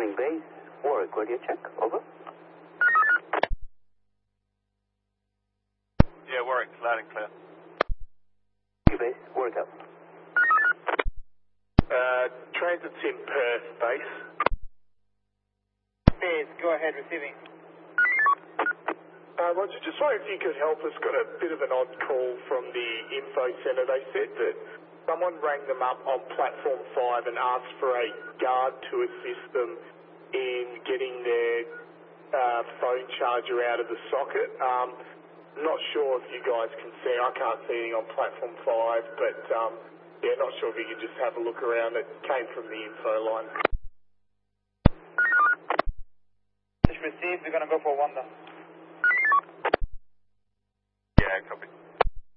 Morning base. Warwick, radio check. Over. Yeah, Warwick, loud and clear. Base. Warwick up. Transit's in Perth, base. Base, go ahead, receiving. Roger, just wondering if you could help us. Got a bit of an odd call from the info centre. They said that someone rang them up on platform 5 and asked for a guard to assist them in getting their phone charger out of the socket. Not sure if you guys can see. I can't see anything on platform 5, but yeah, not sure if you could just have a look around. It came from the info line. Received, we're going to go for Wanda. Yeah, copy.